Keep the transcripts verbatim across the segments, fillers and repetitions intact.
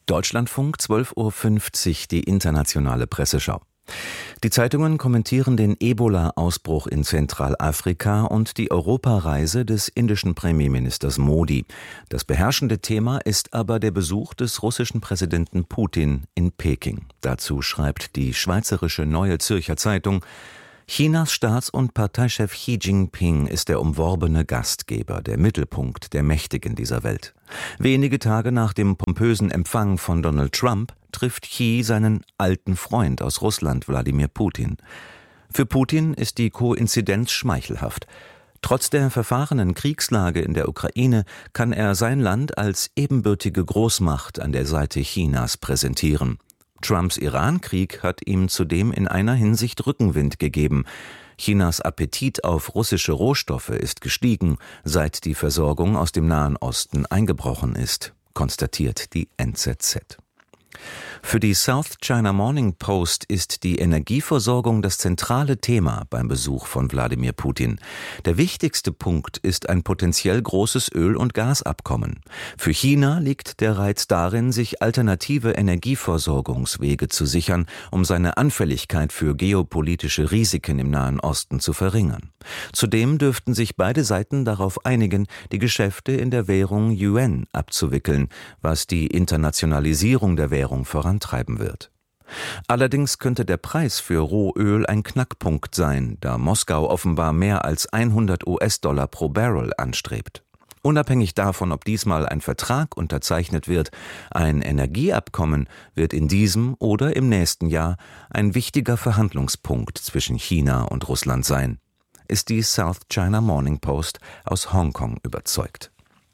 Deutschlandfunk, zwölf Uhr fünfzig, die internationale Presseschau. Die Zeitungen kommentieren den Ebola-Ausbruch in Zentralafrika und die Europareise des indischen Premierministers Modi. Das beherrschende Thema ist aber der Besuch des russischen Präsidenten Putin in Peking. Dazu schreibt die schweizerische Neue Zürcher Zeitung: Chinas Staats- und Parteichef Xi Jinping ist der umworbene Gastgeber, der Mittelpunkt der Mächtigen dieser Welt. Wenige Tage nach dem pompösen Empfang von Donald Trump trifft Xi seinen alten Freund aus Russland, Wladimir Putin. Für Putin ist die Koinzidenz schmeichelhaft. Trotz der verfahrenen Kriegslage in der Ukraine kann er sein Land als ebenbürtige Großmacht an der Seite Chinas präsentieren. Trumps Iran-Krieg hat ihm zudem in einer Hinsicht Rückenwind gegeben. Chinas Appetit auf russische Rohstoffe ist gestiegen, seit die Versorgung aus dem Nahen Osten eingebrochen ist, konstatiert die N Z Z. Für die South China Morning Post ist die Energieversorgung das zentrale Thema beim Besuch von Wladimir Putin. Der wichtigste Punkt ist ein potenziell großes Öl- und Gasabkommen. Für China liegt der Reiz darin, sich alternative Energieversorgungswege zu sichern, um seine Anfälligkeit für geopolitische Risiken im Nahen Osten zu verringern. Zudem dürften sich beide Seiten darauf einigen, die Geschäfte in der Währung Yuan abzuwickeln, was die Internationalisierung der Währung vorantreiben wird. Allerdings könnte der Preis für Rohöl ein Knackpunkt sein, da Moskau offenbar mehr als hundert US-Dollar pro Barrel anstrebt. Unabhängig davon, ob diesmal ein Vertrag unterzeichnet wird, ein Energieabkommen wird in diesem oder im nächsten Jahr ein wichtiger Verhandlungspunkt zwischen China und Russland sein, ist die South China Morning Post aus Hongkong überzeugt.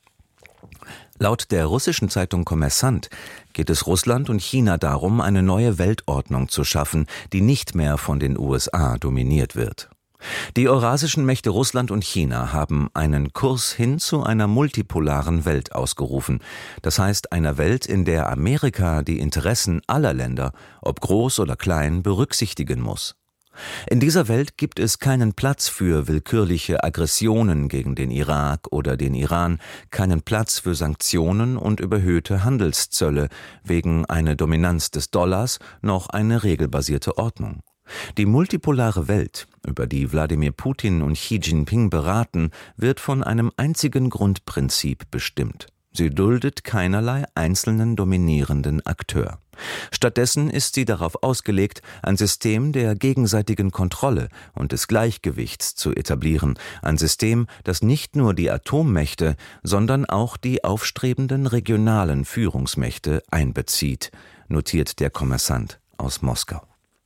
Laut der russischen Zeitung Kommersant geht es Russland und China darum, eine neue Weltordnung zu schaffen, die nicht mehr von den U S A dominiert wird. Die eurasischen Mächte Russland und China haben einen Kurs hin zu einer multipolaren Welt ausgerufen. Das heißt, einer Welt, in der Amerika die Interessen aller Länder, ob groß oder klein, berücksichtigen muss. In dieser Welt gibt es keinen Platz für willkürliche Aggressionen gegen den Irak oder den Iran, keinen Platz für Sanktionen und überhöhte Handelszölle wegen einer Dominanz des Dollars, noch eine regelbasierte Ordnung. Die multipolare Welt, über die Wladimir Putin und Xi Jinping beraten, wird von einem einzigen Grundprinzip bestimmt. Sie duldet keinerlei einzelnen dominierenden Akteur. Stattdessen ist sie darauf ausgelegt, ein System der gegenseitigen Kontrolle und des Gleichgewichts zu etablieren, ein System, das nicht nur die Atommächte, sondern auch die aufstrebenden regionalen Führungsmächte einbezieht, notiert der Kommersant aus Moskau.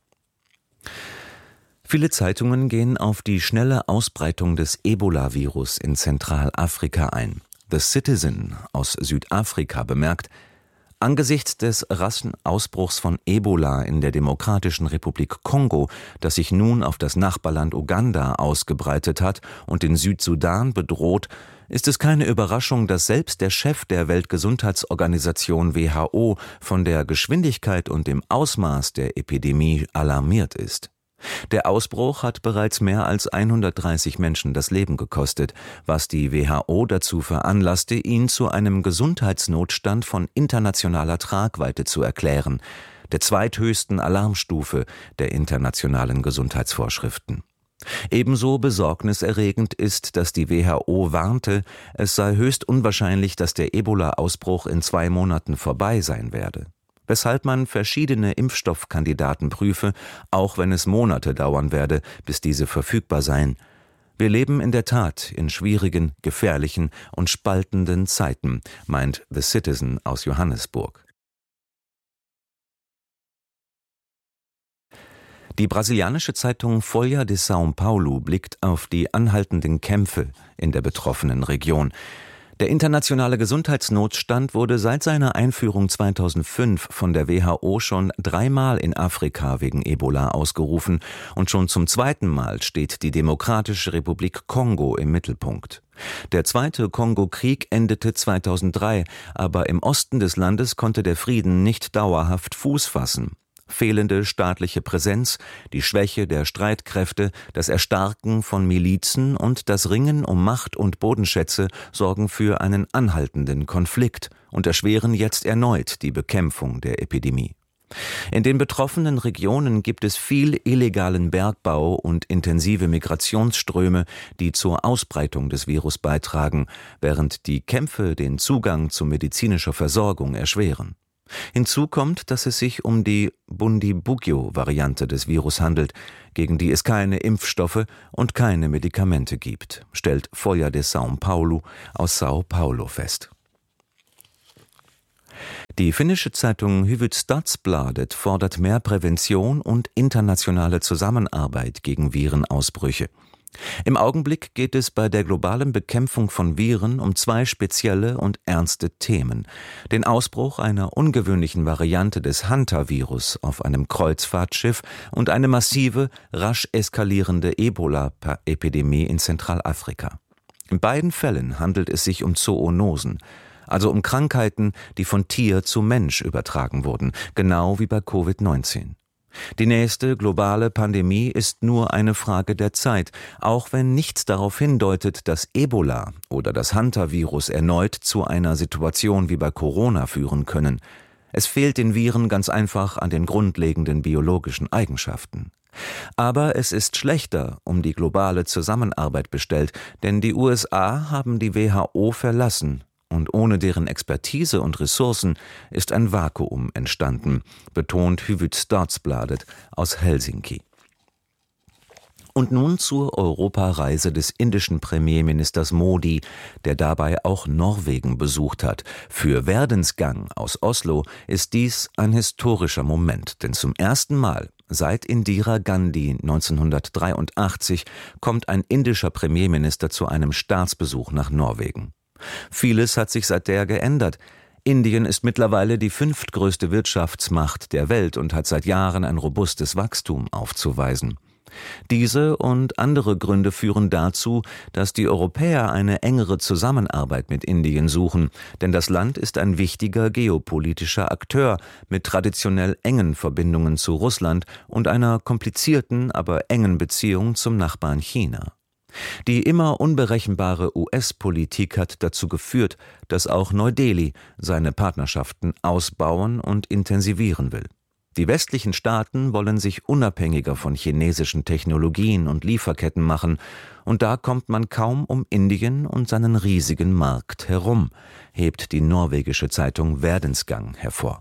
Viele Zeitungen gehen auf die schnelle Ausbreitung des Ebola-Virus in Zentralafrika ein. The Citizen aus Südafrika bemerkt: Angesichts des raschen Ausbruchs von Ebola in der Demokratischen Republik Kongo, das sich nun auf das Nachbarland Uganda ausgebreitet hat und den Südsudan bedroht, ist es keine Überraschung, dass selbst der Chef der Weltgesundheitsorganisation W H O von der Geschwindigkeit und dem Ausmaß der Epidemie alarmiert ist. Der Ausbruch hat bereits mehr als hundertdreißig Menschen das Leben gekostet, was die W H O dazu veranlasste, ihn zu einem Gesundheitsnotstand von internationaler Tragweite zu erklären, der zweithöchsten Alarmstufe der internationalen Gesundheitsvorschriften. Ebenso besorgniserregend ist, dass die W H O warnte, es sei höchst unwahrscheinlich, dass der Ebola-Ausbruch in zwei Monaten vorbei sein werde, weshalb man verschiedene Impfstoffkandidaten prüfe, auch wenn es Monate dauern werde, bis diese verfügbar seien. Wir leben in der Tat in schwierigen, gefährlichen und spaltenden Zeiten, meint The Citizen aus Johannesburg. Die brasilianische Zeitung Folha de São Paulo blickt auf die anhaltenden Kämpfe in der betroffenen Region. Der internationale Gesundheitsnotstand wurde seit seiner Einführung zweitausendfünf von der W H O schon dreimal in Afrika wegen Ebola ausgerufen und schon zum zweiten Mal steht die Demokratische Republik Kongo im Mittelpunkt. Der zweite Kongo-Krieg endete zweitausenddrei, aber im Osten des Landes konnte der Frieden nicht dauerhaft Fuß fassen. Fehlende staatliche Präsenz, die Schwäche der Streitkräfte, das Erstarken von Milizen und das Ringen um Macht und Bodenschätze sorgen für einen anhaltenden Konflikt und erschweren jetzt erneut die Bekämpfung der Epidemie. In den betroffenen Regionen gibt es viel illegalen Bergbau und intensive Migrationsströme, die zur Ausbreitung des Virus beitragen, während die Kämpfe den Zugang zu medizinischer Versorgung erschweren. Hinzu kommt, dass es sich um die Bundibugyo-Variante des Virus handelt, gegen die es keine Impfstoffe und keine Medikamente gibt, stellt Folha de São Paulo aus São Paulo fest. Die finnische Zeitung Hufvudstadsbladet fordert mehr Prävention und internationale Zusammenarbeit gegen Virenausbrüche. Im Augenblick geht es bei der globalen Bekämpfung von Viren um zwei spezielle und ernste Themen: den Ausbruch einer ungewöhnlichen Variante des Hantavirus auf einem Kreuzfahrtschiff und eine massive, rasch eskalierende Ebola-Epidemie in Zentralafrika. In beiden Fällen handelt es sich um Zoonosen, also um Krankheiten, die von Tier zu Mensch übertragen wurden, genau wie bei Covid neunzehn. Die nächste globale Pandemie ist nur eine Frage der Zeit, auch wenn nichts darauf hindeutet, dass Ebola oder das Hantavirus erneut zu einer Situation wie bei Corona führen können. Es fehlt den Viren ganz einfach an den grundlegenden biologischen Eigenschaften. Aber es ist schlechter um die globale Zusammenarbeit bestellt, denn die U S A haben die W H O verlassen. Und ohne deren Expertise und Ressourcen ist ein Vakuum entstanden, betont Hufvudstadsbladet aus Helsinki. Und nun zur Europareise des indischen Premierministers Modi, der dabei auch Norwegen besucht hat. Für Verdensgang aus Oslo ist dies ein historischer Moment, denn zum ersten Mal seit Indira Gandhi neunzehnhundertdreiundachtzig kommt ein indischer Premierminister zu einem Staatsbesuch nach Norwegen. Vieles hat sich seither geändert. Indien ist mittlerweile die fünftgrößte Wirtschaftsmacht der Welt und hat seit Jahren ein robustes Wachstum aufzuweisen. Diese und andere Gründe führen dazu, dass die Europäer eine engere Zusammenarbeit mit Indien suchen, denn das Land ist ein wichtiger geopolitischer Akteur mit traditionell engen Verbindungen zu Russland und einer komplizierten, aber engen Beziehung zum Nachbarn China. Die immer unberechenbare U S-Politik hat dazu geführt, dass auch Neu-Delhi seine Partnerschaften ausbauen und intensivieren will. Die westlichen Staaten wollen sich unabhängiger von chinesischen Technologien und Lieferketten machen, und da kommt man kaum um Indien und seinen riesigen Markt herum, hebt die norwegische Zeitung Verdensgang hervor.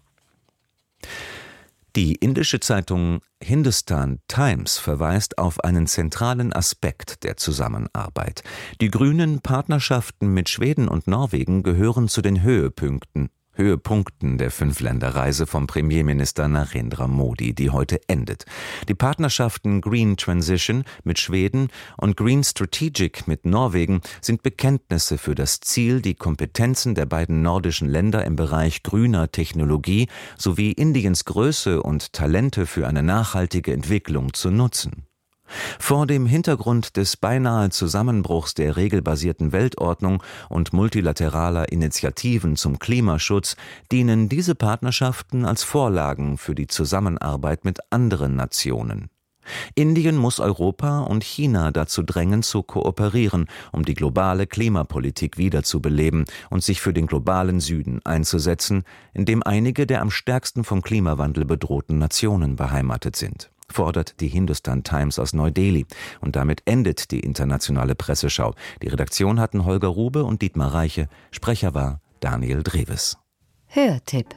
Die indische Zeitung Hindustan Times verweist auf einen zentralen Aspekt der Zusammenarbeit. Die grünen Partnerschaften mit Schweden und Norwegen gehören zu den Höhepunkten, Höhepunkten der Fünfländerreise vom Premierminister Narendra Modi, die heute endet. Die Partnerschaften Green Transition mit Schweden und Green Strategic mit Norwegen sind Bekenntnisse für das Ziel, die Kompetenzen der beiden nordischen Länder im Bereich grüner Technologie sowie Indiens Größe und Talente für eine nachhaltige Entwicklung zu nutzen. Vor dem Hintergrund des beinahe Zusammenbruchs der regelbasierten Weltordnung und multilateraler Initiativen zum Klimaschutz dienen diese Partnerschaften als Vorlagen für die Zusammenarbeit mit anderen Nationen. Indien muss Europa und China dazu drängen, zu kooperieren, um die globale Klimapolitik wiederzubeleben und sich für den globalen Süden einzusetzen, in dem einige der am stärksten vom Klimawandel bedrohten Nationen beheimatet sind, fordert die Hindustan Times aus Neu-Delhi. Und damit endet die internationale Presseschau. Die Redaktion hatten Holger Rube und Dietmar Reiche. Sprecher war Daniel Dreves. Hörtipp.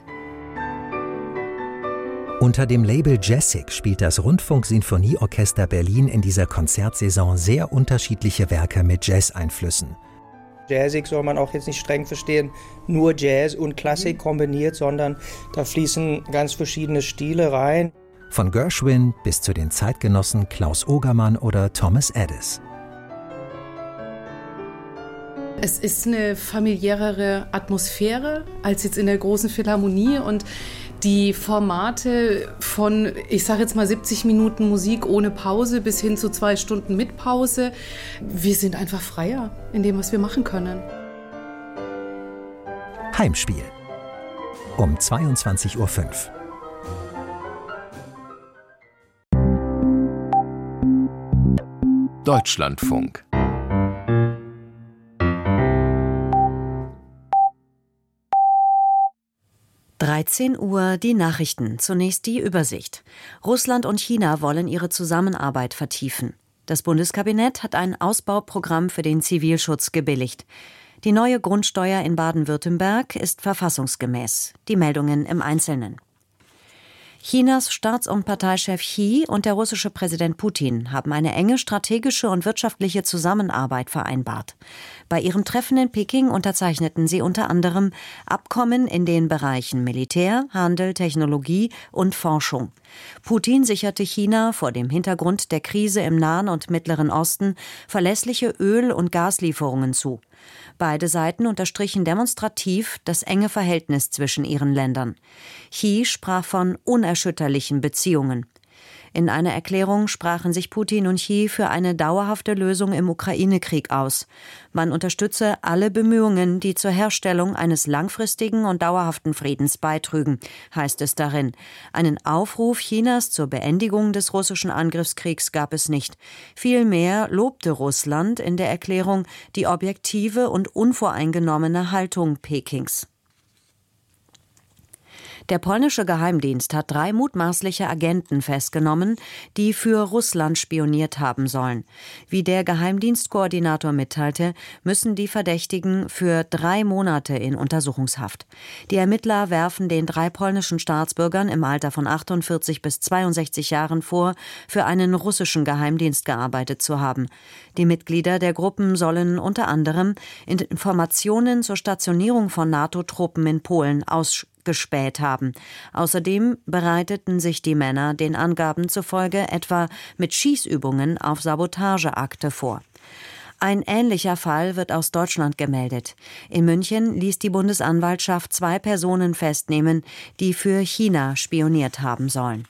Unter dem Label Jazzic spielt das Rundfunk-Sinfonieorchester Berlin in dieser Konzertsaison sehr unterschiedliche Werke mit Jazz-Einflüssen. Jazzig soll man auch jetzt nicht streng verstehen, nur Jazz und Klassik kombiniert, sondern da fließen ganz verschiedene Stile rein. Von Gershwin bis zu den Zeitgenossen Klaus Ogermann oder Thomas Edis. Es ist eine familiärere Atmosphäre als jetzt in der großen Philharmonie und die Formate von, ich sage jetzt mal siebzig Minuten Musik ohne Pause bis hin zu zwei Stunden mit Pause. Wir sind einfach freier in dem, was wir machen können. Heimspiel um zweiundzwanzig Uhr fünf. Deutschlandfunk. dreizehn Uhr, die Nachrichten. Zunächst die Übersicht. Russland und China wollen ihre Zusammenarbeit vertiefen. Das Bundeskabinett hat ein Ausbauprogramm für den Zivilschutz gebilligt. Die neue Grundsteuer in Baden-Württemberg ist verfassungsgemäß. Die Meldungen im Einzelnen. Chinas Staats- und Parteichef Xi und der russische Präsident Putin haben eine enge strategische und wirtschaftliche Zusammenarbeit vereinbart. Bei ihrem Treffen in Peking unterzeichneten sie unter anderem Abkommen in den Bereichen Militär, Handel, Technologie und Forschung. Putin sicherte China vor dem Hintergrund der Krise im Nahen und Mittleren Osten verlässliche Öl- und Gaslieferungen zu. Beide Seiten unterstrichen demonstrativ das enge Verhältnis zwischen ihren Ländern. Xi sprach von unerschütterlichen Beziehungen. In einer Erklärung sprachen sich Putin und Xi für eine dauerhafte Lösung im Ukraine-Krieg aus. Man unterstütze alle Bemühungen, die zur Herstellung eines langfristigen und dauerhaften Friedens beitrügen, heißt es darin. Einen Aufruf Chinas zur Beendigung des russischen Angriffskriegs gab es nicht. Vielmehr lobte Russland in der Erklärung die objektive und unvoreingenommene Haltung Pekings. Der polnische Geheimdienst hat drei mutmaßliche Agenten festgenommen, die für Russland spioniert haben sollen. Wie der Geheimdienstkoordinator mitteilte, müssen die Verdächtigen für drei Monate in Untersuchungshaft. Die Ermittler werfen den drei polnischen Staatsbürgern im Alter von achtundvierzig bis zweiundsechzig Jahren vor, für einen russischen Geheimdienst gearbeitet zu haben. Die Mitglieder der Gruppen sollen unter anderem Informationen zur Stationierung von NATO-Truppen in Polen ausgespäht haben. Außerdem bereiteten sich die Männer den Angaben zufolge etwa mit Schießübungen auf Sabotageakte vor. Ein ähnlicher Fall wird aus Deutschland gemeldet. In München ließ die Bundesanwaltschaft zwei Personen festnehmen, die für China spioniert haben sollen.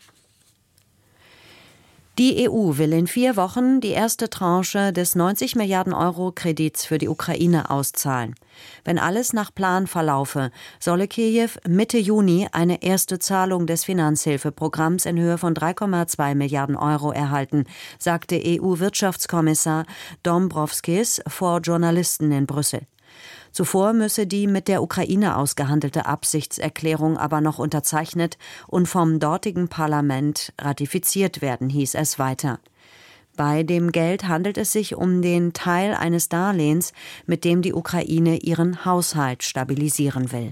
Die E U will in vier Wochen die erste Tranche des neunzig Milliarden Euro Kredits für die Ukraine auszahlen. Wenn alles nach Plan verlaufe, solle Kiew Mitte Juni eine erste Zahlung des Finanzhilfeprogramms in Höhe von drei Komma zwei Milliarden Euro erhalten, sagte E U-Wirtschaftskommissar Dombrovskis vor Journalisten in Brüssel. Zuvor müsse die mit der Ukraine ausgehandelte Absichtserklärung aber noch unterzeichnet und vom dortigen Parlament ratifiziert werden, hieß es weiter. Bei dem Geld handelt es sich um den Teil eines Darlehens, mit dem die Ukraine ihren Haushalt stabilisieren will.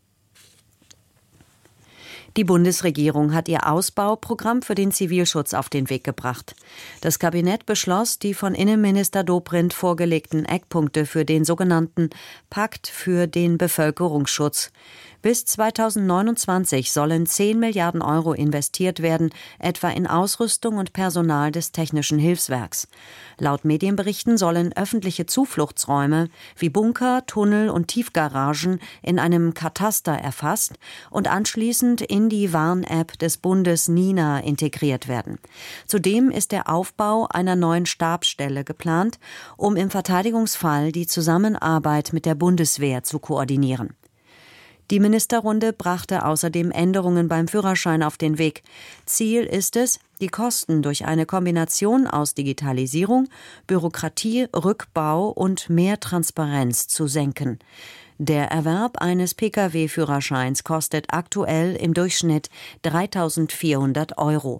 Die Bundesregierung hat ihr Ausbauprogramm für den Zivilschutz auf den Weg gebracht. Das Kabinett beschloss die von Innenminister Dobrindt vorgelegten Eckpunkte für den sogenannten Pakt für den Bevölkerungsschutz. Bis zweitausendneunundzwanzig sollen zehn Milliarden Euro investiert werden, etwa in Ausrüstung und Personal des Technischen Hilfswerks. Laut Medienberichten sollen öffentliche Zufluchtsräume wie Bunker, Tunnel und Tiefgaragen in einem Kataster erfasst und anschließend in die Warn-App des Bundes Nina integriert werden. Zudem ist der Aufbau einer neuen Stabsstelle geplant, um im Verteidigungsfall die Zusammenarbeit mit der Bundeswehr zu koordinieren. Die Ministerrunde brachte außerdem Änderungen beim Führerschein auf den Weg. Ziel ist es, die Kosten durch eine Kombination aus Digitalisierung, Bürokratie, Rückbau und mehr Transparenz zu senken. Der Erwerb eines Pkw-Führerscheins kostet aktuell im Durchschnitt dreitausendvierhundert Euro.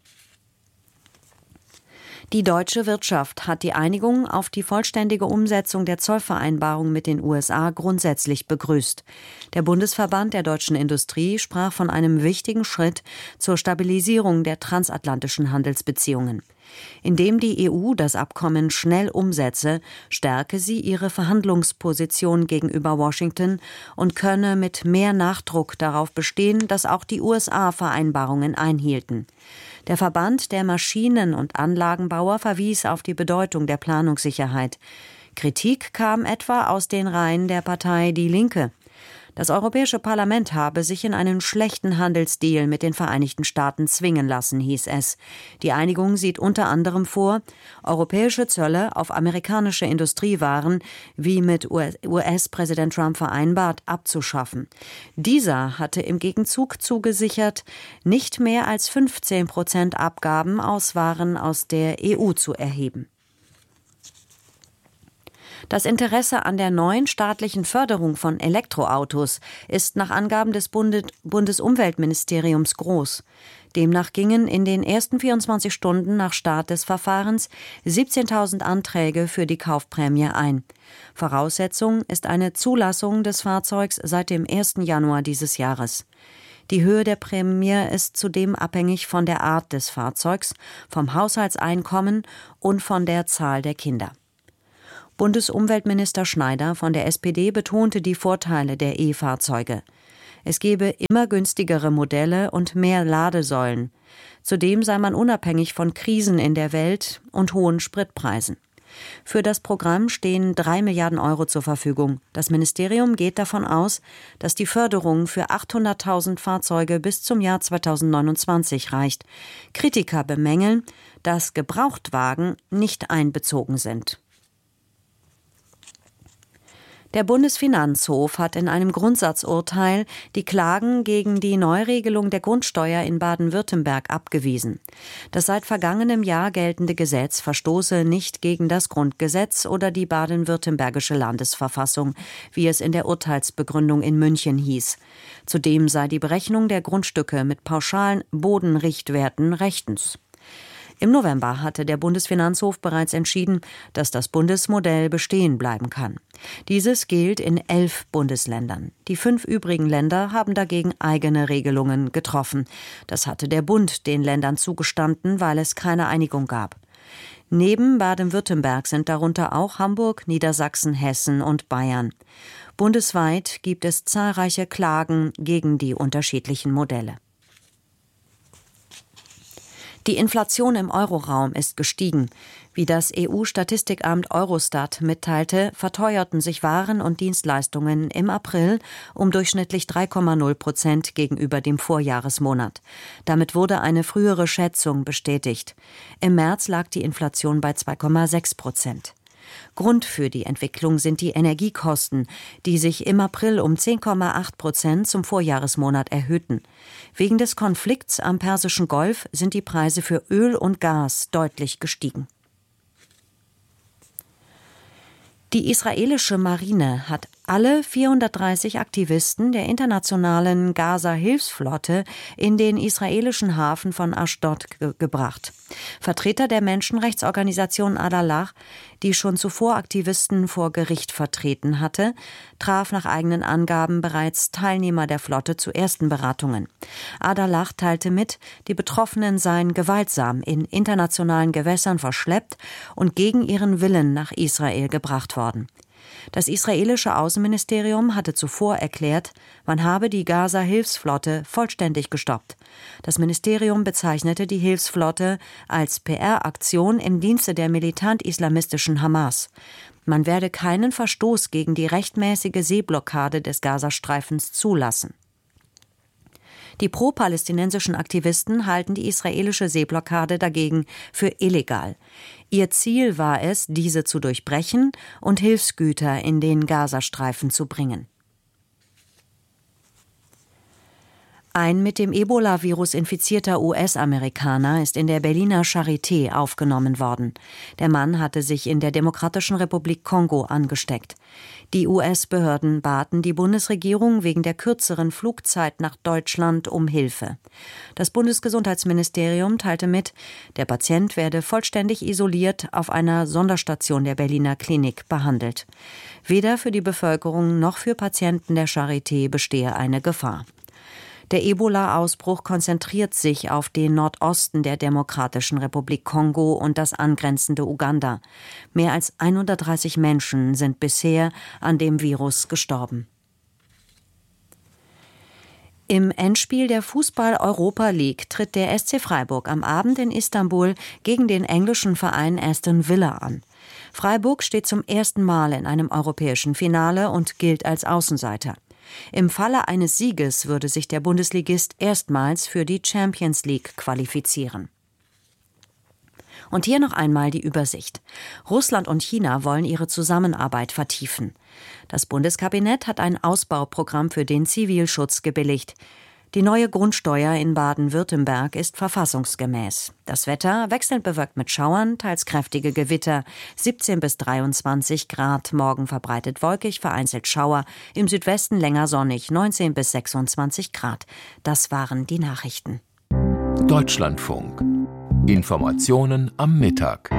Die deutsche Wirtschaft hat die Einigung auf die vollständige Umsetzung der Zollvereinbarung mit den U S A grundsätzlich begrüßt. Der Bundesverband der deutschen Industrie sprach von einem wichtigen Schritt zur Stabilisierung der transatlantischen Handelsbeziehungen. Indem die E U das Abkommen schnell umsetze, stärke sie ihre Verhandlungsposition gegenüber Washington und könne mit mehr Nachdruck darauf bestehen, dass auch die U S A Vereinbarungen einhielten. Der Verband der Maschinen- und Anlagenbauer verwies auf die Bedeutung der Planungssicherheit. Kritik kam etwa aus den Reihen der Partei Die Linke. Das Europäische Parlament habe sich in einen schlechten Handelsdeal mit den Vereinigten Staaten zwingen lassen, hieß es. Die Einigung sieht unter anderem vor, europäische Zölle auf amerikanische Industriewaren, wie mit U S-Präsident Trump vereinbart, abzuschaffen. Dieser hatte im Gegenzug zugesichert, nicht mehr als fünfzehn Prozent Abgaben aus Waren aus der E U zu erheben. Das Interesse an der neuen staatlichen Förderung von Elektroautos ist nach Angaben des Bundes- Bundesumweltministeriums groß. Demnach gingen in den ersten vierundzwanzig Stunden nach Start des Verfahrens siebzehntausend Anträge für die Kaufprämie ein. Voraussetzung ist eine Zulassung des Fahrzeugs seit dem ersten Januar dieses Jahres. Die Höhe der Prämie ist zudem abhängig von der Art des Fahrzeugs, vom Haushaltseinkommen und von der Zahl der Kinder. Bundesumweltminister Schneider von der S P D betonte die Vorteile der E-Fahrzeuge. Es gebe immer günstigere Modelle und mehr Ladesäulen. Zudem sei man unabhängig von Krisen in der Welt und hohen Spritpreisen. Für das Programm stehen drei Milliarden Euro zur Verfügung. Das Ministerium geht davon aus, dass die Förderung für achthunderttausend Fahrzeuge bis zum Jahr zweitausendneunundzwanzig reicht. Kritiker bemängeln, dass Gebrauchtwagen nicht einbezogen sind. Der Bundesfinanzhof hat in einem Grundsatzurteil die Klagen gegen die Neuregelung der Grundsteuer in Baden-Württemberg abgewiesen. Das seit vergangenem Jahr geltende Gesetz verstoße nicht gegen das Grundgesetz oder die baden-württembergische Landesverfassung, wie es in der Urteilsbegründung in München hieß. Zudem sei die Berechnung der Grundstücke mit pauschalen Bodenrichtwerten rechtens. Im November hatte der Bundesfinanzhof bereits entschieden, dass das Bundesmodell bestehen bleiben kann. Dieses gilt in elf Bundesländern. Die fünf übrigen Länder haben dagegen eigene Regelungen getroffen. Das hatte der Bund den Ländern zugestanden, weil es keine Einigung gab. Neben Baden-Württemberg sind darunter auch Hamburg, Niedersachsen, Hessen und Bayern. Bundesweit gibt es zahlreiche Klagen gegen die unterschiedlichen Modelle. Die Inflation im Euroraum ist gestiegen. Wie das E U-Statistikamt Eurostat mitteilte, verteuerten sich Waren und Dienstleistungen im April um durchschnittlich drei Komma null Prozent gegenüber dem Vorjahresmonat. Damit wurde eine frühere Schätzung bestätigt. Im März lag die Inflation bei zwei Komma sechs Prozent. Grund für die Entwicklung sind die Energiekosten, die sich im April um zehn Komma acht Prozent zum Vorjahresmonat erhöhten. Wegen des Konflikts am Persischen Golf sind die Preise für Öl und Gas deutlich gestiegen. Die israelische Marine hat alle vierhundertdreißig Aktivisten der internationalen Gaza-Hilfsflotte in den israelischen Hafen von Aschdod ge- gebracht. Vertreter der Menschenrechtsorganisation Adalah, die schon zuvor Aktivisten vor Gericht vertreten hatte, traf nach eigenen Angaben bereits Teilnehmer der Flotte zu ersten Beratungen. Adalah teilte mit, die Betroffenen seien gewaltsam in internationalen Gewässern verschleppt und gegen ihren Willen nach Israel gebracht worden. Das israelische Außenministerium hatte zuvor erklärt, man habe die Gaza-Hilfsflotte vollständig gestoppt. Das Ministerium bezeichnete die Hilfsflotte als P R-Aktion im Dienste der militant-islamistischen Hamas. Man werde keinen Verstoß gegen die rechtmäßige Seeblockade des Gazastreifens zulassen. Die pro-palästinensischen Aktivisten halten die israelische Seeblockade dagegen für illegal. Ihr Ziel war es, diese zu durchbrechen und Hilfsgüter in den Gazastreifen zu bringen. Ein mit dem Ebola-Virus infizierter U S-Amerikaner ist in der Berliner Charité aufgenommen worden. Der Mann hatte sich in der Demokratischen Republik Kongo angesteckt. Die U S-Behörden baten die Bundesregierung wegen der kürzeren Flugzeit nach Deutschland um Hilfe. Das Bundesgesundheitsministerium teilte mit, der Patient werde vollständig isoliert auf einer Sonderstation der Berliner Klinik behandelt. Weder für die Bevölkerung noch für Patienten der Charité bestehe eine Gefahr. Der Ebola-Ausbruch konzentriert sich auf den Nordosten der Demokratischen Republik Kongo und das angrenzende Uganda. Mehr als hundertdreißig Menschen sind bisher an dem Virus gestorben. Im Endspiel der Fußball-Europa League tritt der S C Freiburg am Abend in Istanbul gegen den englischen Verein Aston Villa an. Freiburg steht zum ersten Mal in einem europäischen Finale und gilt als Außenseiter. Im Falle eines Sieges würde sich der Bundesligist erstmals für die Champions League qualifizieren. Und hier noch einmal die Übersicht. Russland und China wollen ihre Zusammenarbeit vertiefen. Das Bundeskabinett hat ein Ausbauprogramm für den Zivilschutz gebilligt. Die neue Grundsteuer in Baden-Württemberg ist verfassungsgemäß. Das Wetter wechselnd bewölkt mit Schauern, teils kräftige Gewitter. siebzehn bis dreiundzwanzig Grad, morgen verbreitet wolkig, vereinzelt Schauer. Im Südwesten länger sonnig, neunzehn bis sechsundzwanzig Grad. Das waren die Nachrichten. Deutschlandfunk. Informationen am Mittag.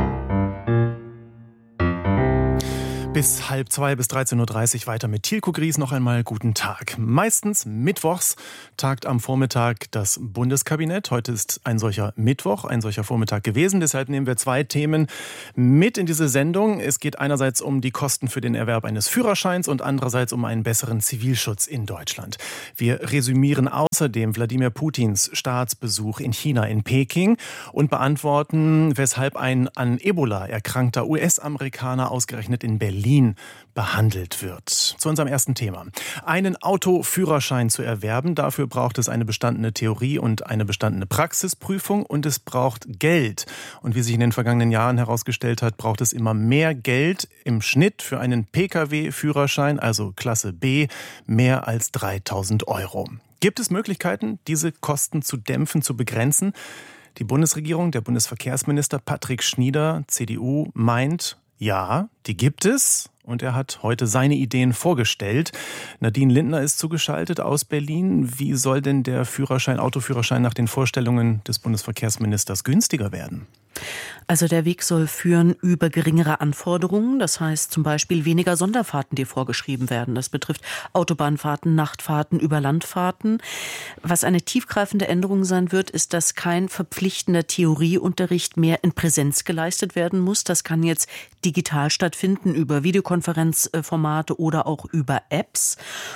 Bis halb zwei, bis dreizehn Uhr dreißig weiter mit Thielko Gries. Noch einmal guten Tag. Meistens mittwochs tagt am Vormittag das Bundeskabinett. Heute ist ein solcher Mittwoch, ein solcher Vormittag gewesen. Deshalb nehmen wir zwei Themen mit in diese Sendung. Es geht einerseits um die Kosten für den Erwerb eines Führerscheins und andererseits um einen besseren Zivilschutz in Deutschland. Wir resümieren außerdem Wladimir Putins Staatsbesuch in China, in Peking, und beantworten, weshalb ein an Ebola erkrankter U S-Amerikaner ausgerechnet in Berlin behandelt wird. Zu unserem ersten Thema. Einen Autoführerschein zu erwerben, dafür braucht es eine bestandene Theorie und eine bestandene Praxisprüfung, und es braucht Geld. Und wie sich in den vergangenen Jahren herausgestellt hat, braucht es immer mehr Geld im Schnitt für einen P K W-Führerschein, also Klasse B, mehr als dreitausend Euro. Gibt es Möglichkeiten, diese Kosten zu dämpfen, zu begrenzen? Die Bundesregierung, der Bundesverkehrsminister Patrick Schnieder, C D U, meint, ja, die gibt es, und er hat heute seine Ideen vorgestellt. Nadine Lindner ist zugeschaltet aus Berlin. Wie soll denn der Führerschein, Autoführerschein nach den Vorstellungen des Bundesverkehrsministers günstiger werden? Also der Weg soll führen über geringere Anforderungen, das heißt zum Beispiel weniger Sonderfahrten, die vorgeschrieben werden. Das betrifft Autobahnfahrten, Nachtfahrten, Überlandfahrten. Was eine tiefgreifende Änderung sein wird, ist, dass kein verpflichtender Theorieunterricht mehr in Präsenz geleistet werden muss. Das kann jetzt digital stattfinden über Videokonferenzformate oder auch über Apps.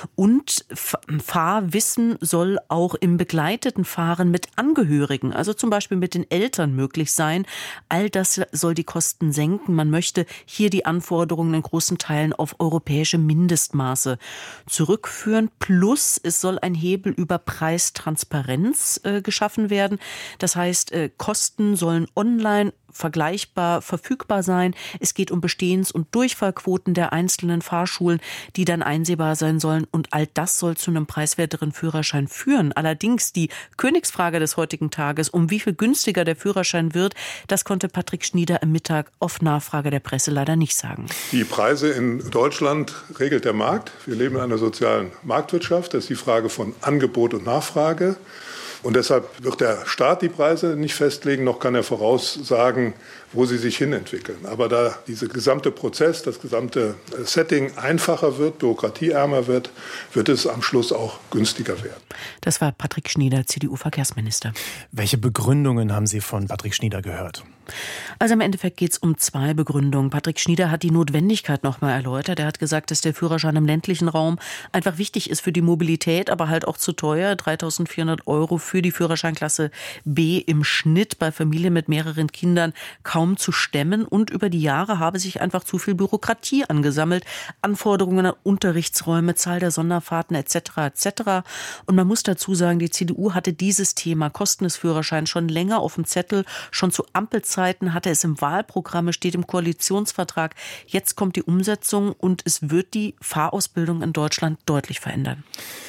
Und Fahrwissen soll auch im begleiteten Fahren mit Angehörigen, also zum Beispiel mit den Eltern, möglich sein. All das soll die Kosten senken. Man möchte hier die Anforderungen in großen Teilen auf europäische Mindestmaße zurückführen. Plus es soll ein Hebel über Preistransparenz äh, geschaffen werden. Das heißt, äh, Kosten sollen online vergleichbar verfügbar sein. Es geht um Bestehens- und Durchfallquoten der einzelnen Fahrschulen, die dann einsehbar sein sollen. Und all das soll zu einem preiswerteren Führerschein führen. Allerdings die Königsfrage des heutigen Tages, um wie viel günstiger der Führerschein wird, das konnte Patrick Schnieder am Mittag auf Nachfrage der Presse leider nicht sagen. Die Preise in Deutschland regelt der Markt. Wir leben in einer sozialen Marktwirtschaft. Das ist die Frage von Angebot und Nachfrage. Und deshalb wird der Staat die Preise nicht festlegen, noch kann er voraussagen, wo sie sich hinentwickeln. Aber da dieser gesamte Prozess, das gesamte Setting einfacher wird, bürokratieärmer wird, wird es am Schluss auch günstiger werden. Das war Patrick Schnieder, C D U-Verkehrsminister. Welche Begründungen haben Sie von Patrick Schnieder gehört? Also im Endeffekt geht es um zwei Begründungen. Patrick Schnieder hat die Notwendigkeit nochmal erläutert. Er hat gesagt, dass der Führerschein im ländlichen Raum einfach wichtig ist für die Mobilität, aber halt auch zu teuer. dreitausendvierhundert Euro für die Führerscheinklasse B im Schnitt bei Familien mit mehreren Kindern kaum zu stemmen. Und über die Jahre habe sich einfach zu viel Bürokratie angesammelt. Anforderungen an Unterrichtsräume, Zahl der Sonderfahrten et cetera et cetera. Und man muss dazu sagen, die C D U hatte dieses Thema Kosten des Führerscheins schon länger auf dem Zettel. Schon zu Ampelzeiten hatte es im Wahlprogramm, steht im Koalitionsvertrag. Jetzt kommt die Umsetzung und es wird die Fahrausbildung in Deutschland deutlich verändern.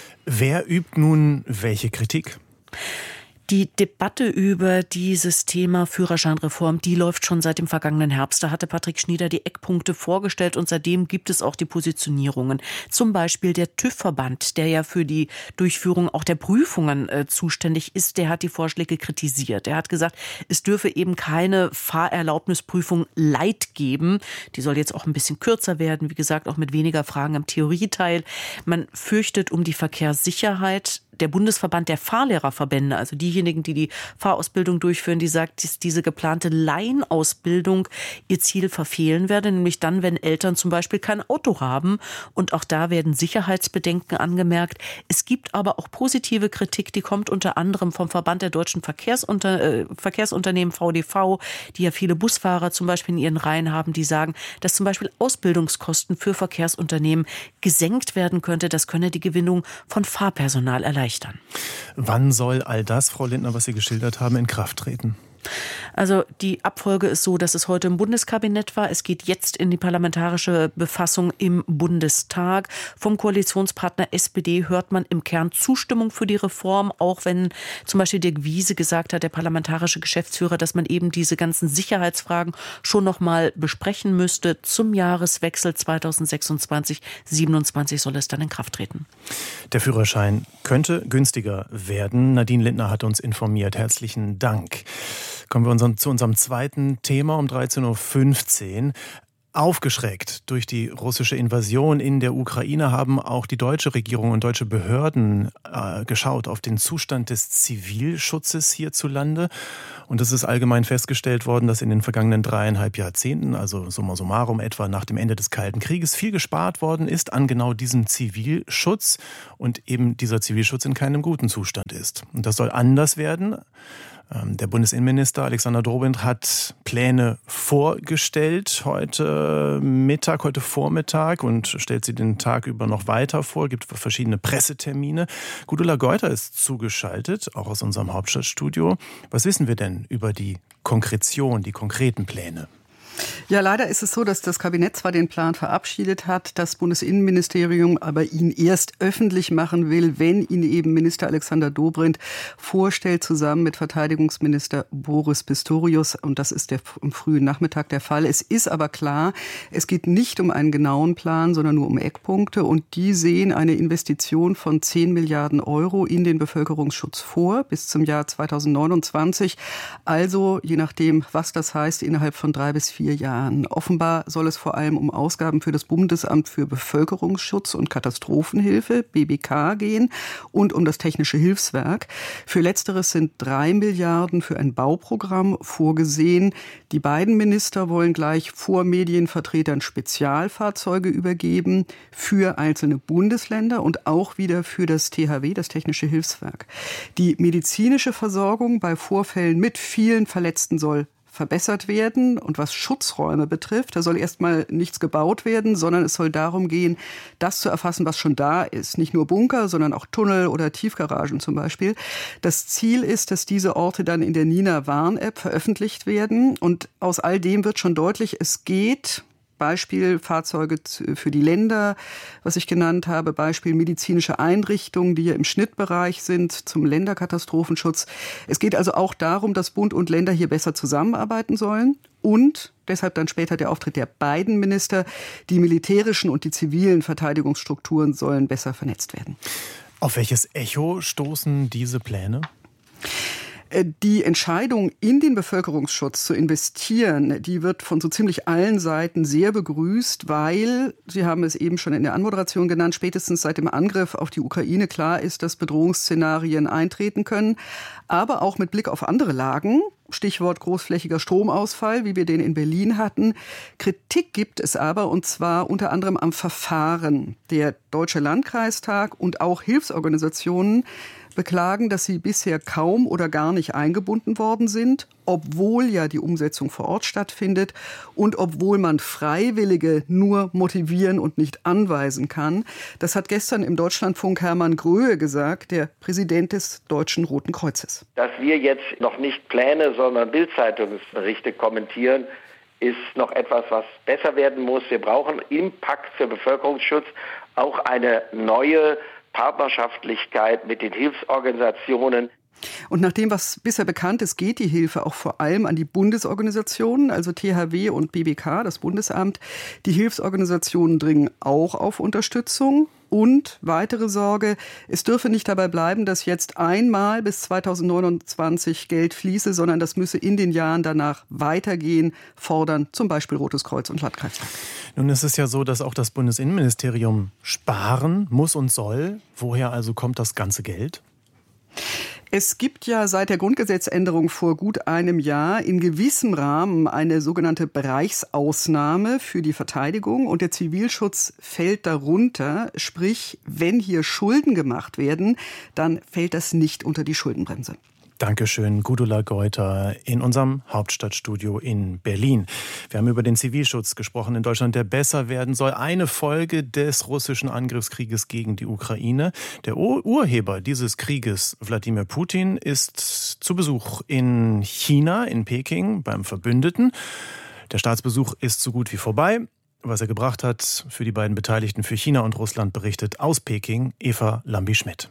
Wer übt nun welche Kritik? Die Debatte über dieses Thema Führerscheinreform, die läuft schon seit dem vergangenen Herbst. Da hatte Patrick Schnieder die Eckpunkte vorgestellt und seitdem gibt es auch die Positionierungen. Zum Beispiel der TÜV-Verband, der ja für die Durchführung auch der Prüfungen äh, zuständig ist, der hat die Vorschläge kritisiert. Er hat gesagt, es dürfe eben keine Fahrerlaubnisprüfung light geben. Die soll jetzt auch ein bisschen kürzer werden, wie gesagt, auch mit weniger Fragen im Theorieteil. Man fürchtet um die Verkehrssicherheit. Der Bundesverband der Fahrlehrerverbände, also diejenigen, die die Fahrausbildung durchführen, die sagt, dass diese geplante Laienausbildung ihr Ziel verfehlen werde, nämlich dann, wenn Eltern zum Beispiel kein Auto haben. Und auch da werden Sicherheitsbedenken angemerkt. Es gibt aber auch positive Kritik, die kommt unter anderem vom Verband der deutschen Verkehrsunter- äh, Verkehrsunternehmen V D V, die ja viele Busfahrer zum Beispiel in ihren Reihen haben, die sagen, dass zum Beispiel Ausbildungskosten für Verkehrsunternehmen gesenkt werden könnte. Das könne die Gewinnung von Fahrpersonal erleichtern. Wann soll all das, Frau Lindner, was Sie geschildert haben, in Kraft treten? Also die Abfolge ist so, dass es heute im Bundeskabinett war. Es geht jetzt in die parlamentarische Befassung im Bundestag. Vom Koalitionspartner S P D hört man im Kern Zustimmung für die Reform, auch wenn zum Beispiel Dirk Wiese gesagt hat, der parlamentarische Geschäftsführer, dass man eben diese ganzen Sicherheitsfragen schon noch mal besprechen müsste. Zum Jahreswechsel zweitausendsechsundzwanzig siebenundzwanzig soll es dann in Kraft treten. Der Führerschein könnte günstiger werden. Nadine Lindner hat uns informiert. Herzlichen Dank. Kommen wir unseren, zu unserem zweiten Thema um dreizehn Uhr fünfzehn. Aufgeschreckt durch die russische Invasion in der Ukraine haben auch die deutsche Regierung und deutsche Behörden äh, geschaut auf den Zustand des Zivilschutzes hierzulande. Und es ist allgemein festgestellt worden, dass in den vergangenen dreieinhalb Jahrzehnten, also summa summarum etwa nach dem Ende des Kalten Krieges, viel gespart worden ist an genau diesem Zivilschutz und eben dieser Zivilschutz in keinem guten Zustand ist. Und das soll anders werden. Der Bundesinnenminister Alexander Dobrindt hat Pläne vorgestellt heute Mittag, heute Vormittag und stellt sie den Tag über noch weiter vor, gibt verschiedene Pressetermine. Gudula Geuter ist zugeschaltet, auch aus unserem Hauptstadtstudio. Was wissen wir denn über die Konkretion, die konkreten Pläne? Ja, leider ist es so, dass das Kabinett zwar den Plan verabschiedet hat, das Bundesinnenministerium aber ihn erst öffentlich machen will, wenn ihn eben Minister Alexander Dobrindt vorstellt, zusammen mit Verteidigungsminister Boris Pistorius. Und das ist der, am frühen Nachmittag der Fall. Es ist aber klar, es geht nicht um einen genauen Plan, sondern nur um Eckpunkte. Und die sehen eine Investition von zehn Milliarden Euro in den Bevölkerungsschutz vor, bis zum Jahr zweitausendneunundzwanzig. Also, je nachdem, was das heißt, innerhalb von drei bis vier Jahren. Offenbar soll es vor allem um Ausgaben für das Bundesamt für Bevölkerungsschutz und Katastrophenhilfe, B B K, gehen und um das Technische Hilfswerk. Für Letzteres sind drei Milliarden für ein Bauprogramm vorgesehen. Die beiden Minister wollen gleich vor Medienvertretern Spezialfahrzeuge übergeben für einzelne Bundesländer und auch wieder für das T H W, das Technische Hilfswerk. Die medizinische Versorgung bei Vorfällen mit vielen Verletzten soll verbessert werden. Und was Schutzräume betrifft, da soll erstmal nichts gebaut werden, sondern es soll darum gehen, das zu erfassen, was schon da ist. Nicht nur Bunker, sondern auch Tunnel oder Tiefgaragen zum Beispiel. Das Ziel ist, dass diese Orte dann in der Nina Warn-App veröffentlicht werden. Und aus all dem wird schon deutlich, es geht... Beispiel Fahrzeuge für die Länder, was ich genannt habe, Beispiel medizinische Einrichtungen, die ja im Schnittbereich sind zum Länderkatastrophenschutz. Es geht also auch darum, dass Bund und Länder hier besser zusammenarbeiten sollen und deshalb dann später der Auftritt der beiden Minister, die militärischen und die zivilen Verteidigungsstrukturen sollen besser vernetzt werden. Auf welches Echo stoßen diese Pläne? Die Entscheidung, in den Bevölkerungsschutz zu investieren, die wird von so ziemlich allen Seiten sehr begrüßt, weil, Sie haben es eben schon in der Anmoderation genannt, spätestens seit dem Angriff auf die Ukraine klar ist, dass Bedrohungsszenarien eintreten können, aber auch mit Blick auf andere Lagen, Stichwort großflächiger Stromausfall, wie wir den in Berlin hatten. Kritik gibt es aber, und zwar unter anderem am Verfahren. Der Deutsche Landkreistag und auch Hilfsorganisationen beklagen, dass sie bisher kaum oder gar nicht eingebunden worden sind, obwohl ja die Umsetzung vor Ort stattfindet und obwohl man Freiwillige nur motivieren und nicht anweisen kann. Das hat gestern im Deutschlandfunk Hermann Gröhe gesagt, der Präsident des Deutschen Roten Kreuzes. Dass wir jetzt noch nicht Pläne, sondern Bild-Zeitungsberichte kommentieren, ist noch etwas, was besser werden muss. Wir brauchen im Pakt für Bevölkerungsschutz auch eine neue Partnerschaftlichkeit mit den Hilfsorganisationen. Und nach dem, was bisher bekannt ist, geht die Hilfe auch vor allem an die Bundesorganisationen, also T H W und B B K, das Bundesamt. Die Hilfsorganisationen dringen auch auf Unterstützung. Und weitere Sorge, es dürfe nicht dabei bleiben, dass jetzt einmal bis zweitausendneunundzwanzig Geld fließe, sondern das müsse in den Jahren danach weitergehen, fordern zum Beispiel Rotes Kreuz und Landkreistag. Nun ist es ja so, dass auch das Bundesinnenministerium sparen muss und soll. Woher also kommt das ganze Geld? Es gibt ja seit der Grundgesetzänderung vor gut einem Jahr in gewissem Rahmen eine sogenannte Bereichsausnahme für die Verteidigung und der Zivilschutz fällt darunter. Sprich, wenn hier Schulden gemacht werden, dann fällt das nicht unter die Schuldenbremse. Dankeschön, Gudula Geuter in unserem Hauptstadtstudio in Berlin. Wir haben über den Zivilschutz gesprochen in Deutschland, der besser werden soll. Eine Folge des russischen Angriffskrieges gegen die Ukraine. Der Ur- Urheber dieses Krieges, Wladimir Putin, ist zu Besuch in China, in Peking, beim Verbündeten. Der Staatsbesuch ist so gut wie vorbei. Was er gebracht hat für die beiden Beteiligten, für China und Russland, berichtet aus Peking Eva Lambi-Schmidt.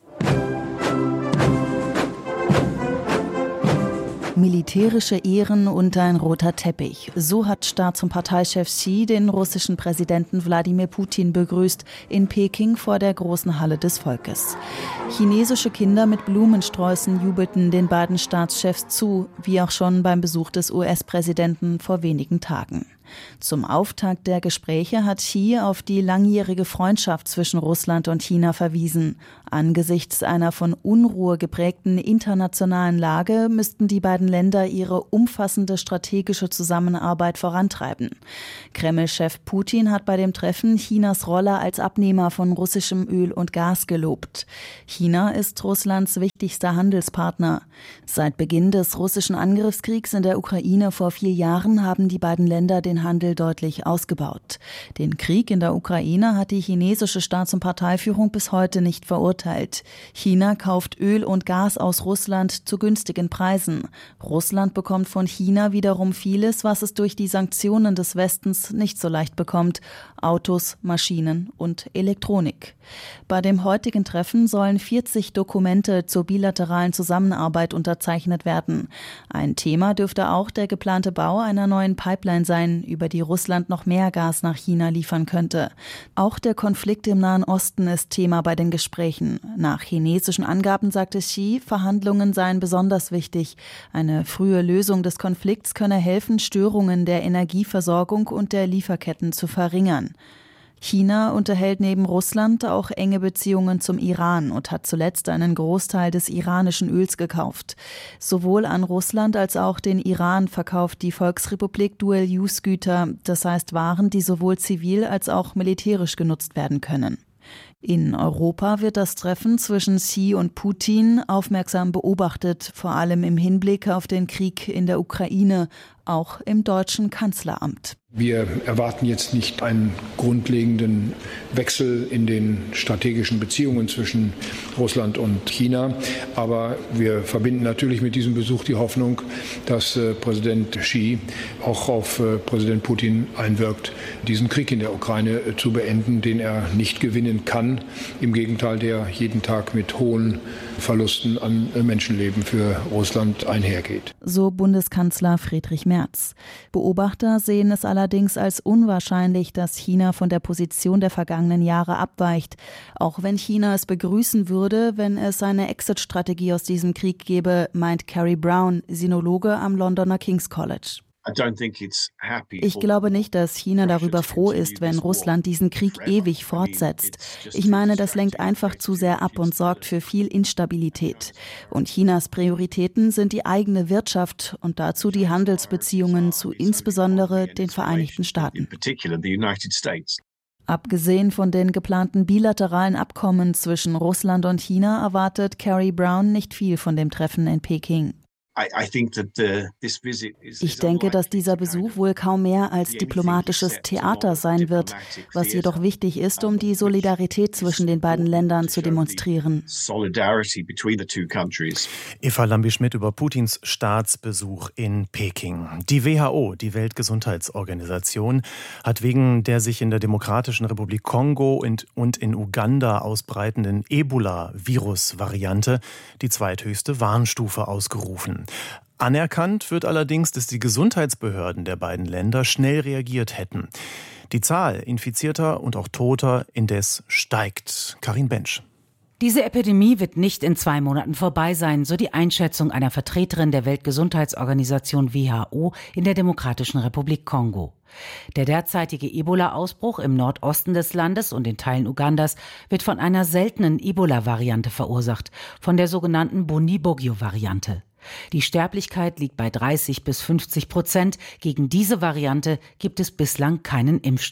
Militärische Ehren und ein roter Teppich. So hat Staats- und Parteichef Xi den russischen Präsidenten Wladimir Putin begrüßt in Peking vor der großen Halle des Volkes. Chinesische Kinder mit Blumensträußen jubelten den beiden Staatschefs zu, wie auch schon beim Besuch des U S-Präsidenten vor wenigen Tagen. Zum Auftakt der Gespräche hat Xi auf die langjährige Freundschaft zwischen Russland und China verwiesen. Angesichts einer von Unruhe geprägten internationalen Lage müssten die beiden Länder ihre umfassende strategische Zusammenarbeit vorantreiben. Kreml-Chef Putin hat bei dem Treffen Chinas Rolle als Abnehmer von russischem Öl und Gas gelobt. China ist Russlands wichtigster Handelspartner. Seit Beginn des russischen Angriffskriegs in der Ukraine vor vier Jahren haben die beiden Länder den Handel deutlich ausgebaut. Den Krieg in der Ukraine hat die chinesische Staats- und Parteiführung bis heute nicht verurteilt. China kauft Öl und Gas aus Russland zu günstigen Preisen. Russland bekommt von China wiederum vieles, was es durch die Sanktionen des Westens nicht so leicht bekommt: Autos, Maschinen und Elektronik. Bei dem heutigen Treffen sollen vierzig Dokumente zur bilateralen Zusammenarbeit unterzeichnet werden. Ein Thema dürfte auch der geplante Bau einer neuen Pipeline sein, über die Russland noch mehr Gas nach China liefern könnte. Auch der Konflikt im Nahen Osten ist Thema bei den Gesprächen. Nach chinesischen Angaben sagte Xi, Verhandlungen seien besonders wichtig. Eine frühe Lösung des Konflikts könne helfen, Störungen der Energieversorgung und der Lieferketten zu verringern. China unterhält neben Russland auch enge Beziehungen zum Iran und hat zuletzt einen Großteil des iranischen Öls gekauft. Sowohl an Russland als auch den Iran verkauft die Volksrepublik Dual-Use-Güter, das heißt Waren, die sowohl zivil als auch militärisch genutzt werden können. In Europa wird das Treffen zwischen Xi und Putin aufmerksam beobachtet, vor allem im Hinblick auf den Krieg in der Ukraine, auch im deutschen Kanzleramt. Wir erwarten jetzt nicht einen grundlegenden Wechsel in den strategischen Beziehungen zwischen Russland und China. Aber wir verbinden natürlich mit diesem Besuch die Hoffnung, dass äh, Präsident Xi auch auf äh, Präsident Putin einwirkt, diesen Krieg in der Ukraine äh, zu beenden, den er nicht gewinnen kann. Im Gegenteil, der jeden Tag mit hohen Verlusten an äh, Menschenleben für Russland einhergeht. So Bundeskanzler Friedrich Merz. Beobachter sehen es allerdings als unwahrscheinlich, dass China von der Position der vergangenen Jahre abweicht. Auch wenn China es begrüßen würde, wenn es eine Exit-Strategie aus diesem Krieg gäbe, meint Carrie Brown, Sinologe am Londoner King's College. Ich glaube nicht, dass China darüber froh ist, wenn Russland diesen Krieg ewig fortsetzt. Ich meine, das lenkt einfach zu sehr ab und sorgt für viel Instabilität. Und Chinas Prioritäten sind die eigene Wirtschaft und dazu die Handelsbeziehungen zu insbesondere den Vereinigten Staaten. Abgesehen von den geplanten bilateralen Abkommen zwischen Russland und China erwartet Carrie Brown nicht viel von dem Treffen in Peking. Ich denke, dass dieser Besuch wohl kaum mehr als diplomatisches Theater sein wird, was jedoch wichtig ist, um die Solidarität zwischen den beiden Ländern zu demonstrieren. Eva Lambi-Schmidt über Putins Staatsbesuch in Peking. Die W H O, die Weltgesundheitsorganisation, hat wegen der sich in der Demokratischen Republik Kongo und, und in Uganda ausbreitenden Ebola-Virus-Variante die zweithöchste Warnstufe ausgerufen. Anerkannt wird allerdings, dass die Gesundheitsbehörden der beiden Länder schnell reagiert hätten. Die Zahl Infizierter und auch Toter indes steigt. Karin Bensch. Diese Epidemie wird nicht in zwei Monaten vorbei sein, so die Einschätzung einer Vertreterin der Weltgesundheitsorganisation W H O in der Demokratischen Republik Kongo. Der derzeitige Ebola-Ausbruch im Nordosten des Landes und in Teilen Ugandas wird von einer seltenen Ebola-Variante verursacht, von der sogenannten Bundibugyo-Variante. Die Sterblichkeit liegt bei dreißig bis fünfzig Prozent. Gegen diese Variante gibt es bislang keinen Impfstoff.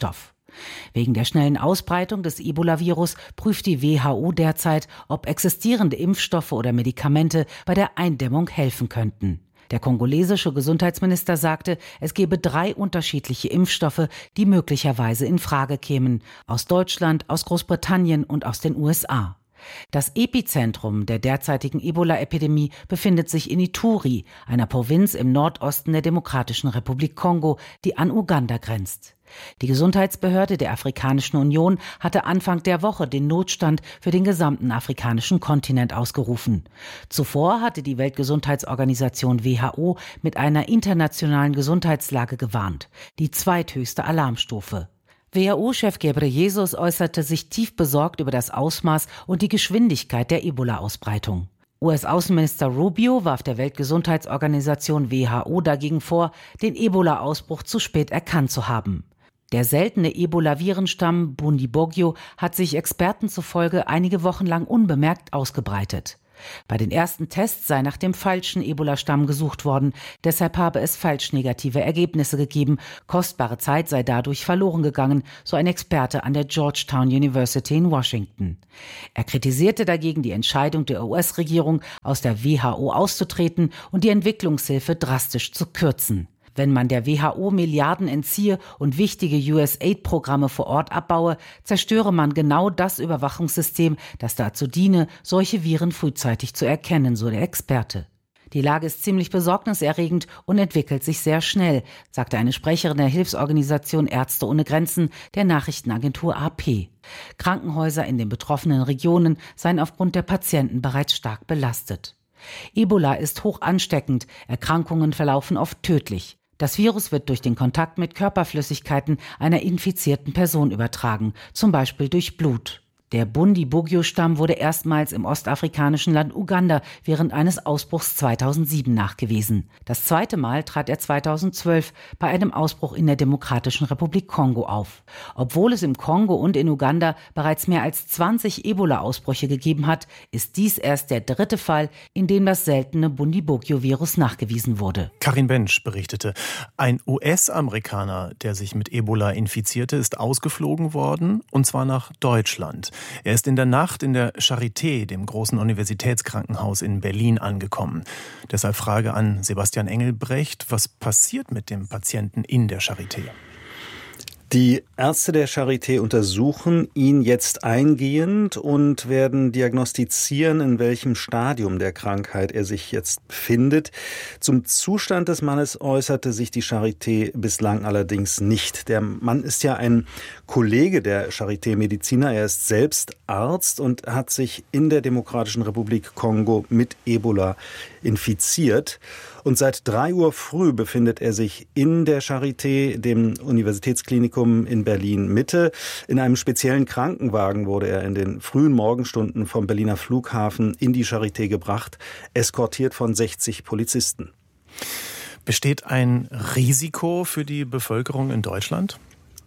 Wegen der schnellen Ausbreitung des Ebola-Virus prüft die W H O derzeit, ob existierende Impfstoffe oder Medikamente bei der Eindämmung helfen könnten. Der kongolesische Gesundheitsminister sagte, es gebe drei unterschiedliche Impfstoffe, die möglicherweise in Frage kämen: aus Deutschland, aus Großbritannien und aus den U S A. Das Epizentrum der derzeitigen Ebola-Epidemie befindet sich in Ituri, einer Provinz im Nordosten der Demokratischen Republik Kongo, die an Uganda grenzt. Die Gesundheitsbehörde der Afrikanischen Union hatte Anfang der Woche den Notstand für den gesamten afrikanischen Kontinent ausgerufen. Zuvor hatte die Weltgesundheitsorganisation W H O mit einer internationalen Gesundheitslage gewarnt, die zweithöchste Alarmstufe. W H O-Chef Ghebreyesus äußerte sich tief besorgt über das Ausmaß und die Geschwindigkeit der Ebola-Ausbreitung. U S-Außenminister Rubio warf der Weltgesundheitsorganisation W H O dagegen vor, den Ebola-Ausbruch zu spät erkannt zu haben. Der seltene Ebola-Virenstamm Bundibugyo hat sich Experten zufolge einige Wochen lang unbemerkt ausgebreitet. Bei den ersten Tests sei nach dem falschen Ebola-Stamm gesucht worden, deshalb habe es falsch negative Ergebnisse gegeben, kostbare Zeit sei dadurch verloren gegangen, so ein Experte an der Georgetown University in Washington. Er kritisierte dagegen die Entscheidung der U S-Regierung, aus der W H O auszutreten und die Entwicklungshilfe drastisch zu kürzen. Wenn man der W H O Milliarden entziehe und wichtige U S A I D-Programme vor Ort abbaue, zerstöre man genau das Überwachungssystem, das dazu diene, solche Viren frühzeitig zu erkennen, so der Experte. Die Lage ist ziemlich besorgniserregend und entwickelt sich sehr schnell, sagte eine Sprecherin der Hilfsorganisation Ärzte ohne Grenzen der Nachrichtenagentur A P. Krankenhäuser in den betroffenen Regionen seien aufgrund der Patienten bereits stark belastet. Ebola ist hoch ansteckend, Erkrankungen verlaufen oft tödlich. Das Virus wird durch den Kontakt mit Körperflüssigkeiten einer infizierten Person übertragen, zum Beispiel durch Blut. Der Bundibugyo-Stamm wurde erstmals im ostafrikanischen Land Uganda während eines Ausbruchs zweitausendsieben nachgewiesen. Das zweite Mal trat er zweitausendzwölf bei einem Ausbruch in der Demokratischen Republik Kongo auf. Obwohl es im Kongo und in Uganda bereits mehr als zwanzig Ebola-Ausbrüche gegeben hat, ist dies erst der dritte Fall, in dem das seltene Bundibugyo-Virus nachgewiesen wurde. Karin Bensch berichtete, ein U S-Amerikaner, der sich mit Ebola infizierte, ist ausgeflogen worden, und zwar nach Deutschland. Er ist in der Nacht in der Charité, dem großen Universitätskrankenhaus in Berlin, angekommen. Deshalb Frage an Sebastian Engelbrecht: Was passiert mit dem Patienten in der Charité? Die Ärzte der Charité untersuchen ihn jetzt eingehend und werden diagnostizieren, in welchem Stadium der Krankheit er sich jetzt befindet. Zum Zustand des Mannes äußerte sich die Charité bislang allerdings nicht. Der Mann ist ja ein Kollege der Charité-Mediziner. Er ist selbst Arzt und hat sich in der Demokratischen Republik Kongo mit Ebola infiziert. Und seit drei Uhr früh befindet er sich in der Charité, dem Universitätsklinikum in Berlin-Mitte. In einem speziellen Krankenwagen wurde er in den frühen Morgenstunden vom Berliner Flughafen in die Charité gebracht, eskortiert von sechzig Polizisten. Besteht ein Risiko für die Bevölkerung in Deutschland?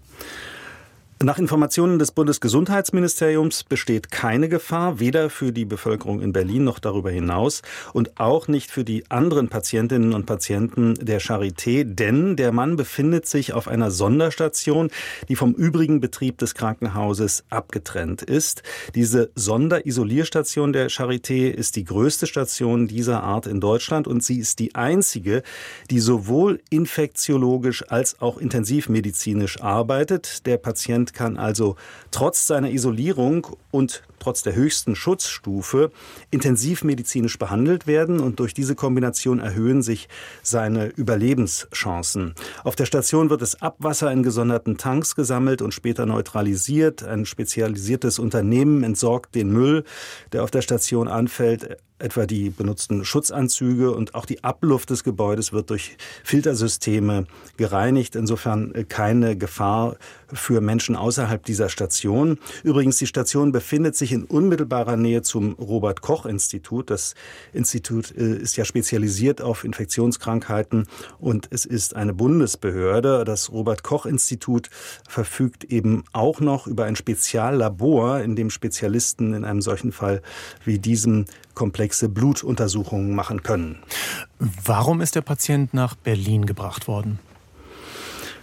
Nach Informationen des Bundesgesundheitsministeriums besteht keine Gefahr, weder für die Bevölkerung in Berlin noch darüber hinaus und auch nicht für die anderen Patientinnen und Patienten der Charité, denn der Mann befindet sich auf einer Sonderstation, die vom übrigen Betrieb des Krankenhauses abgetrennt ist. Diese Sonderisolierstation der Charité ist die größte Station dieser Art in Deutschland und sie ist die einzige, die sowohl infektiologisch als auch intensivmedizinisch arbeitet. Der Patient kann also trotz seiner Isolierung und trotz der höchsten Schutzstufe intensivmedizinisch behandelt werden und durch diese Kombination erhöhen sich seine Überlebenschancen. Auf der Station wird das Abwasser in gesonderten Tanks gesammelt und später neutralisiert. Ein spezialisiertes Unternehmen entsorgt den Müll, der auf der Station anfällt, etwa die benutzten Schutzanzüge, und auch die Abluft des Gebäudes wird durch Filtersysteme gereinigt. Insofern keine Gefahr für Menschen außerhalb dieser Station. Übrigens, die Station befindet sich in unmittelbarer Nähe zum Robert-Koch-Institut. Das Institut ist ja spezialisiert auf Infektionskrankheiten und es ist eine Bundesbehörde. Das Robert-Koch-Institut verfügt eben auch noch über ein Speziallabor, in dem Spezialisten in einem solchen Fall wie diesem komplexe Blutuntersuchungen machen können. Warum ist der Patient nach Berlin gebracht worden?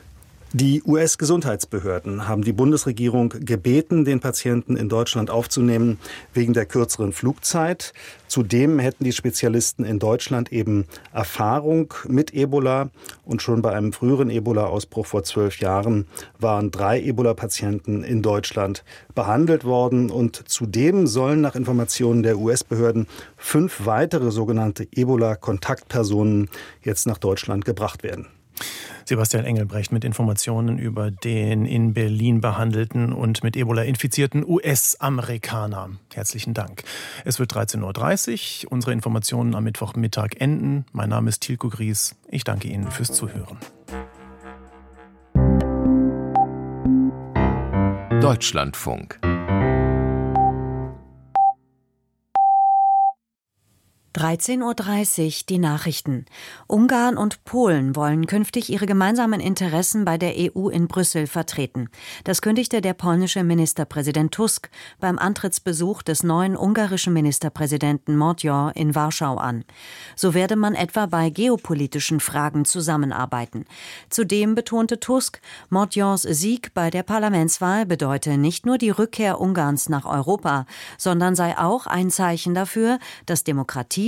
Die U S-Gesundheitsbehörden haben die Bundesregierung gebeten, den Patienten in Deutschland aufzunehmen, wegen der kürzeren Flugzeit. Zudem hätten die Spezialisten in Deutschland eben Erfahrung mit Ebola. Und schon bei einem früheren Ebola-Ausbruch vor zwölf Jahren waren drei Ebola-Patienten in Deutschland behandelt worden. Und zudem sollen nach Informationen der U S-Behörden fünf weitere sogenannte Ebola-Kontaktpersonen jetzt nach Deutschland gebracht werden. Sebastian Engelbrecht mit Informationen über den in Berlin behandelten und mit Ebola infizierten U S-Amerikaner. Herzlichen Dank. Es wird dreizehn Uhr dreißig. Unsere Informationen am Mittwochmittag enden. Mein Name ist Tilko Gries. Ich danke Ihnen fürs Zuhören. Deutschlandfunk. dreizehn Uhr dreißig, die Nachrichten. Ungarn und Polen wollen künftig ihre gemeinsamen Interessen bei der E U in Brüssel vertreten. Das kündigte der polnische Ministerpräsident Tusk beim Antrittsbesuch des neuen ungarischen Ministerpräsidenten Magyar in Warschau an. So werde man etwa bei geopolitischen Fragen zusammenarbeiten. Zudem betonte Tusk, Magyars Sieg bei der Parlamentswahl bedeute nicht nur die Rückkehr Ungarns nach Europa, sondern sei auch ein Zeichen dafür, dass Demokratie